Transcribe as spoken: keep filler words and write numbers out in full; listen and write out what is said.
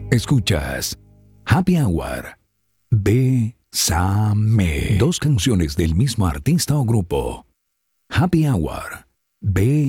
Escuchas Happy Hour. Bésame. Dos canciones del mismo artista o grupo. Happy Hour. Bésame.